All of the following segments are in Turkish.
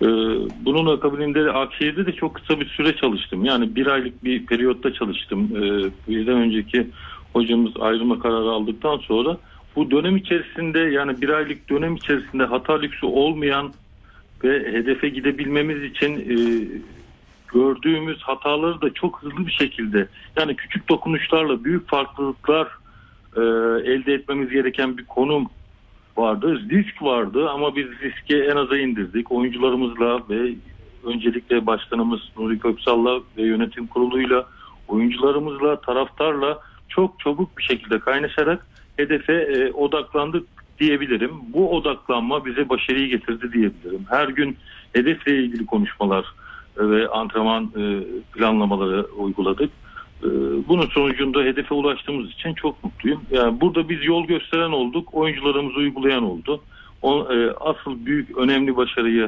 Bunun akabinde Akşehir'de de çok kısa bir süre çalıştım. Yani bir aylık bir periyotta çalıştım. Bizden önceki hocamız ayrılma kararı aldıktan sonra bu dönem içerisinde, yani bir aylık dönem içerisinde hata lüksü olmayan ve hedefe gidebilmemiz için gördüğümüz hataları da çok hızlı bir şekilde, yani küçük dokunuşlarla büyük farklılıklar elde etmemiz gereken bir konum vardı. Risk vardı ama biz riski en aza indirdik. Oyuncularımızla ve öncelikle başkanımız Nuri Köksal'la ve yönetim kuruluyla, oyuncularımızla, taraftarla çok çabuk bir şekilde kaynaşarak hedefe odaklandık diyebilirim. Bu odaklanma bize başarıyı getirdi diyebilirim. Her gün hedefle ilgili konuşmalar ve antrenman planlamaları uyguladık. Bunun sonucunda hedefe ulaştığımız için çok mutluyum. Yani burada biz yol gösteren olduk, oyuncularımız uygulayan oldu. Asıl büyük, önemli başarıyı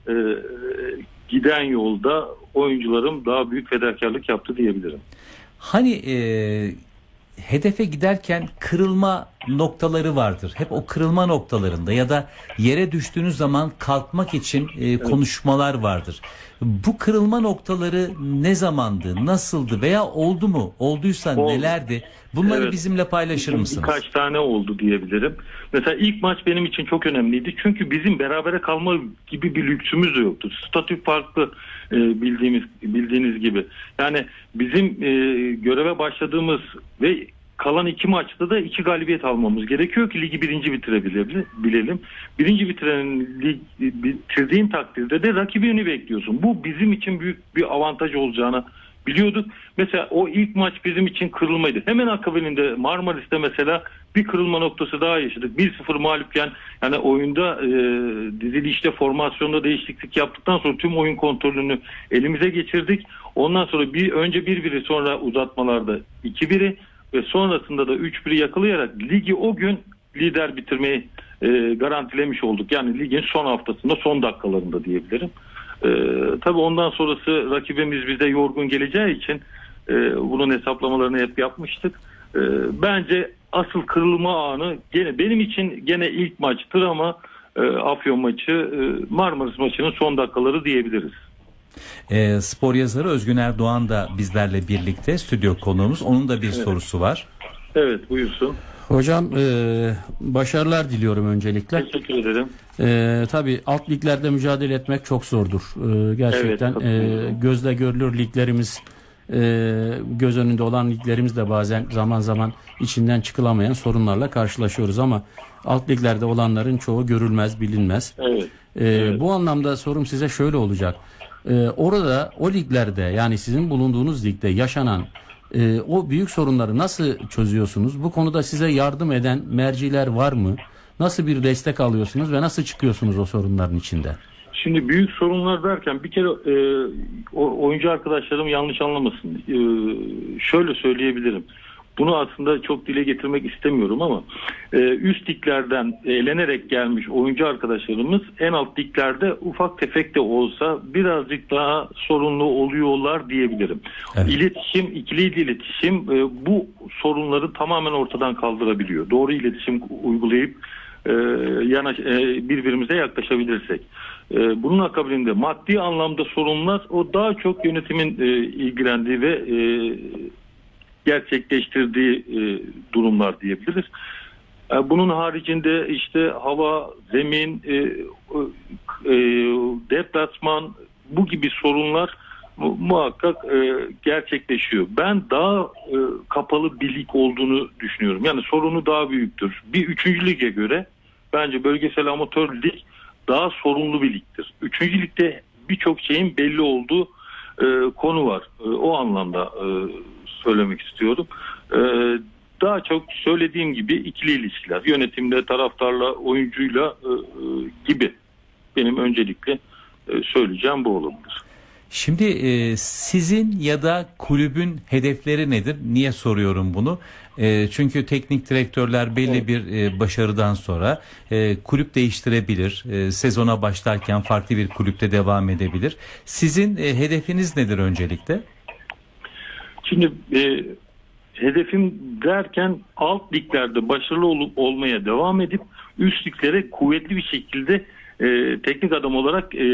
giden yolda oyuncularım daha büyük fedakarlık yaptı diyebilirim. Hani hedefe giderken kırılma noktaları vardır. Hep o kırılma noktalarında ya da yere düştüğünüz zaman kalkmak için konuşmalar vardır. Bu kırılma noktaları ne zamandı, nasıldı veya oldu mu? Olduysa nelerdi? Bunları bizimle paylaşır mısınız? Birkaç tane oldu diyebilirim. Mesela ilk maç benim için çok önemliydi. Çünkü bizim berabere kalma gibi bir lüksümüz de yoktu. Statü farklı, bildiğiniz gibi. Yani bizim göreve başladığımız ve kalan 2 maçta da 2 galibiyet almamız gerekiyor ki ligi birinci bitirebilelim. Birinci bitirdiğin takdirde de rakibini bekliyorsun. Bu bizim için büyük bir avantaj olacağını biliyorduk. Mesela o ilk maç bizim için kırılmaydı. Hemen akabinde Marmaris'te mesela bir kırılma noktası daha yaşadık. 1-0 mağlupken, yani oyunda dizilişte, formasyonda değişiklik yaptıktan sonra tüm oyun kontrolünü elimize geçirdik. Ondan sonra önce 1-1'i, sonra uzatmalarda 2-1'i ve sonrasında da 3-1'i yakalayarak ligi o gün lider bitirmeyi garantilemiş olduk. Yani ligin son haftasında, son dakikalarında diyebilirim. Tabii ondan sonrası rakibimiz bize yorgun geleceği için bunun hesaplamalarını hep yapmıştık. Bence asıl kırılma anı benim için gene ilk maçtır ama Afyon maçı, Marmaris maçının son dakikaları diyebiliriz. Spor yazarı Özgün Erdoğan da bizlerle birlikte stüdyo konuğumuz. Onun da bir sorusu var. Evet, buyursun. Hocam başarılar diliyorum öncelikle. Teşekkür ederim. Tabii alt liglerde mücadele etmek çok zordur. Gerçekten gözle görülür liglerimiz, göz önünde olan liglerimiz de bazen zaman zaman içinden çıkılamayan sorunlarla karşılaşıyoruz ama alt liglerde olanların çoğu görülmez, bilinmez. Evet. Bu anlamda sorum size şöyle olacak. Orada, o liglerde, yani sizin bulunduğunuz ligde yaşanan o büyük sorunları nasıl çözüyorsunuz? Bu konuda size yardım eden merciler var mı? Nasıl bir destek alıyorsunuz ve nasıl çıkıyorsunuz o sorunların içinden? Şimdi büyük sorunlar derken bir kere oyuncu arkadaşlarım yanlış anlamasın. Şöyle söyleyebilirim. Bunu aslında çok dile getirmek istemiyorum ama üst liglerden elenerek gelmiş oyuncu arkadaşlarımız en alt liglerde ufak tefek de olsa birazcık daha sorunlu oluyorlar diyebilirim. Evet. İkili iletişim bu sorunları tamamen ortadan kaldırabiliyor. Doğru iletişim uygulayıp birbirimize yaklaşabilirsek. Bunun akabinde maddi anlamda sorunlar, o daha çok yönetimin ilgilendiği ve gerçekleştirdiği durumlar diyebiliriz. Bunun haricinde işte hava, zemin, deplasman, bu gibi sorunlar muhakkak gerçekleşiyor. Ben daha kapalı bir lig olduğunu düşünüyorum. Yani sorunu daha büyüktür. Bir 3. lige göre bence bölgesel amatör lig daha sorunlu bir ligdir. 3. ligde birçok şeyin belli olduğu konu var. O anlamda söylemek istiyorum. Daha çok söylediğim gibi ikili ilişkiler, yönetimle, taraftarla, oyuncuyla gibi benim öncelikle söyleyeceğim bu olabilir. Şimdi sizin ya da kulübün hedefleri nedir? Niye soruyorum bunu? Çünkü teknik direktörler belli bir başarıdan sonra kulüp değiştirebilir. Sezona başlarken farklı bir kulüpte devam edebilir. Sizin hedefiniz nedir öncelikle? Şimdi hedefim derken alt liglerde başarılı olmaya devam edip üst liglere kuvvetli bir şekilde teknik adam olarak